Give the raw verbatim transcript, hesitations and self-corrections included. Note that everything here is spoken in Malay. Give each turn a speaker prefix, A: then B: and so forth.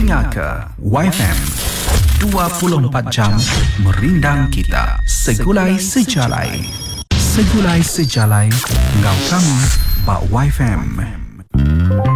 A: Dengar ke Y F M dua puluh empat jam merindang kita. Segulai sejalai. Segulai sejalai. Ngau kami Bak Y F M.